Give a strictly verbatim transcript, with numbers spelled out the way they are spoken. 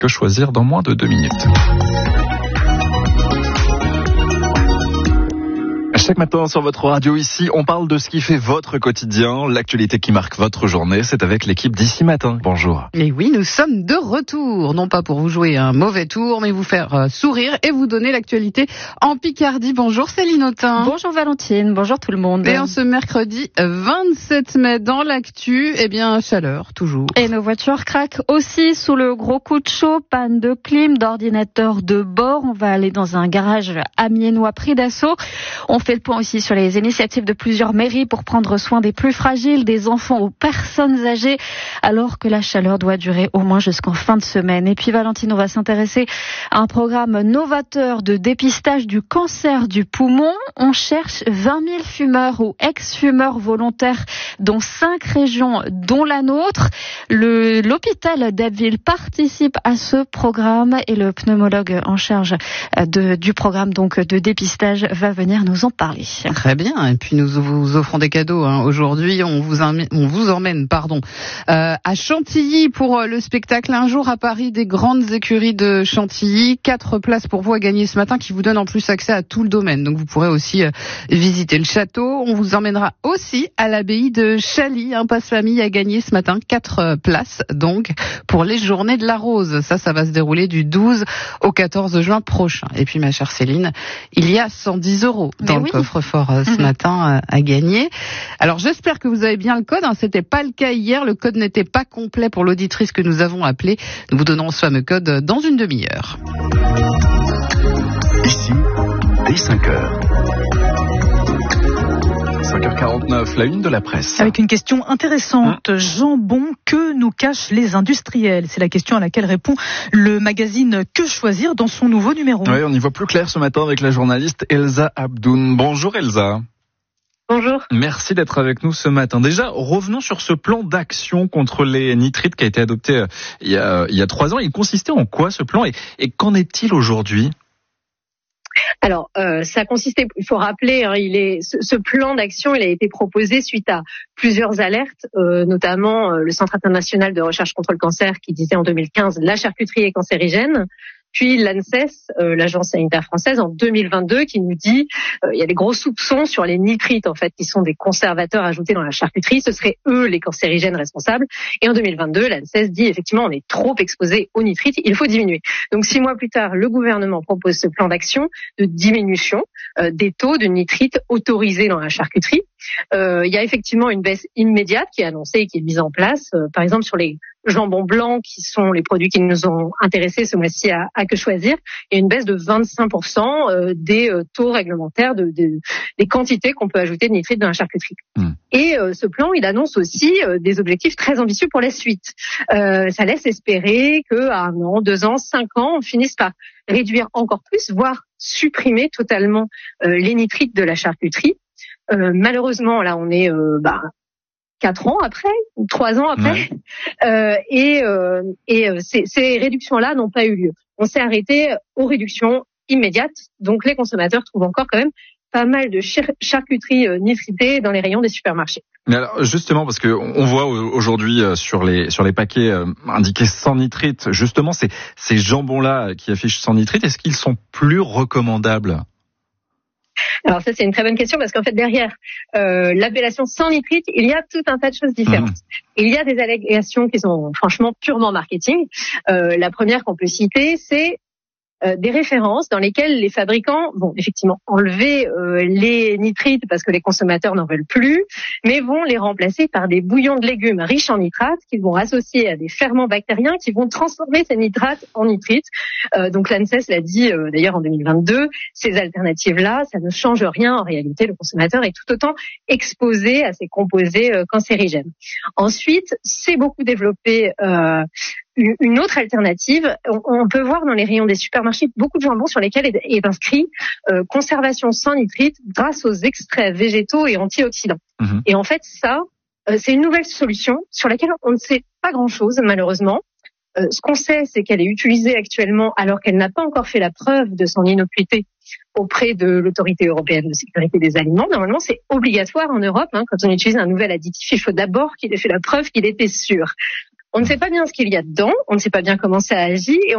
Que choisir dans moins de deux minutes. Chaque matin sur votre radio ici, on parle de ce qui fait votre quotidien, l'actualité qui marque votre journée. C'est avec l'équipe d'Ici Matin. Bonjour. Et oui, nous sommes de retour, non pas pour vous jouer un mauvais tour, mais vous faire euh, sourire et vous donner l'actualité en Picardie. Bonjour Céline Autain. Bonjour Valentine, bonjour tout le monde. Et en ce mercredi vingt-sept mai, dans l'actu, eh bien chaleur toujours. Et nos voitures craquent aussi sous le gros coup de chaud, panne de clim, d'ordinateur de bord. On va aller dans un garage amiénois pris d'assaut. On fait le point aussi sur les initiatives de plusieurs mairies pour prendre soin des plus fragiles, des enfants aux personnes âgées, alors que la chaleur doit durer au moins jusqu'en fin de semaine. Et puis Valentine, on va s'intéresser à un programme novateur de dépistage du cancer du poumon. On cherche vingt mille fumeurs ou ex-fumeurs volontaires dans cinq régions, dont la nôtre. Le, l'hôpital d'Abbeville participe à ce programme et le pneumologue en charge de, du programme donc de dépistage va venir nous en parler. Très bien. Et puis nous vous offrons des cadeaux. Hein. Aujourd'hui, on vous, emmène, on vous emmène pardon, euh, à Chantilly pour le spectacle Un jour à Paris des grandes écuries de Chantilly. Quatre places pour vous à gagner ce matin qui vous donnent en plus accès à tout le domaine. Donc vous pourrez aussi euh, visiter le château. On vous emmènera aussi à l'abbaye de Chaly. Un passe-famille à gagner ce matin. Quatre places donc pour les Journées de la Rose. Ça, ça va se dérouler du douze au quatorze juin prochain. Et puis ma chère Céline, il y a cent dix euros dans le coffre-fort euh, ce mmh. matin euh, à gagner. Alors j'espère que vous avez bien le code. Hein. C'était pas le cas hier. Le code n'était pas complet pour l'auditrice que nous avons appelée. Nous vous donnerons ce fameux code dans une demi-heure. Ici, dès cinq heures. cinq heures quarante-neuf, la une de la presse. Avec une question intéressante. Mmh. Jambon, que nous cachent les industriels? C'est la question à laquelle répond le magazine Que choisir dans son nouveau numéro. Oui, on y voit plus clair ce matin avec la journaliste Elsa Abdoun. Bonjour Elsa. Bonjour. Merci d'être avec nous ce matin. Déjà, revenons sur ce plan d'action contre les nitrites qui a été adopté il y a, il y a trois ans. Il consistait en quoi ce plan et, et qu'en est-il aujourd'hui ? Alors, euh, ça consistait, il faut rappeler, hein, il est, ce, ce plan d'action, il a été proposé suite à plusieurs alertes, euh, notamment euh, le Centre international de recherche contre le cancer qui disait en deux mille quinze la charcuterie est cancérigène. Puis l'ANSES, euh, l'agence sanitaire française, en deux mille vingt-deux, qui nous dit euh, il y a des gros soupçons sur les nitrites, en fait, qui sont des conservateurs ajoutés dans la charcuterie. Ce seraient eux les cancérigènes responsables. Et en deux mille vingt-deux, l'ANSES dit effectivement on est trop exposé aux nitrites, il faut diminuer. Donc six mois plus tard, le gouvernement propose ce plan d'action de diminution euh, des taux de nitrites autorisés dans la charcuterie. Euh, il y a effectivement une baisse immédiate qui est annoncée et qui est mise en place, euh, par exemple sur les jambons blancs qui sont les produits qui nous ont intéressés ce mois-ci à, à Que choisir. Il y a une baisse de vingt-cinq pour cent euh, des euh, taux réglementaires de, de des quantités qu'on peut ajouter de nitrites dans la charcuterie. Mmh. Et euh, ce plan, il annonce aussi euh, des objectifs très ambitieux pour la suite. Euh, ça laisse espérer qu'à un an, deux ans, cinq ans, on finisse par réduire encore plus, voire supprimer totalement euh, les nitrites de la charcuterie. Euh, malheureusement, là, on est euh, bah, quatre ans après, ou trois ans après, ouais. euh, et, euh, et euh, ces, ces réductions-là n'ont pas eu lieu. On s'est arrêté aux réductions immédiates, donc les consommateurs trouvent encore quand même pas mal de char- charcuterie euh, nitritée dans les rayons des supermarchés. Mais alors justement, parce que on voit aujourd'hui sur les sur les paquets euh, indiqués sans nitrite, justement ces ces jambons-là qui affichent sans nitrite, est-ce qu'ils sont plus recommandables ? Alors ça, c'est une très bonne question parce qu'en fait, derrière euh, l'appellation sans nitrite, il y a tout un tas de choses différentes. Mmh. Il y a des allégations qui sont franchement purement marketing. Euh, la première qu'on peut citer, c'est Euh, des références dans lesquelles les fabricants vont effectivement enlever euh, les nitrites parce que les consommateurs n'en veulent plus, mais vont les remplacer par des bouillons de légumes riches en nitrates qu'ils vont associer à des ferments bactériens qui vont transformer ces nitrates en nitrites. Euh, donc l'ANSES l'a dit euh, d'ailleurs en deux mille vingt-deux, ces alternatives-là, ça ne change rien. En réalité, le consommateur est tout autant exposé à ces composés euh, cancérigènes. Ensuite, c'est beaucoup développé euh, une autre alternative, on peut voir dans les rayons des supermarchés beaucoup de jambons sur lesquels est inscrit euh, conservation sans nitrite grâce aux extraits végétaux et antioxydants. Mmh. Et en fait, ça, euh, c'est une nouvelle solution sur laquelle on ne sait pas grand-chose, malheureusement. Euh, ce qu'on sait, c'est qu'elle est utilisée actuellement alors qu'elle n'a pas encore fait la preuve de son innocuité auprès de l'autorité européenne de sécurité des aliments. Normalement, c'est obligatoire en Europe. Hein, quand on utilise un nouvel additif, il faut d'abord qu'il ait fait la preuve qu'il était sûr. On ne sait pas bien ce qu'il y a dedans, on ne sait pas bien comment ça agit et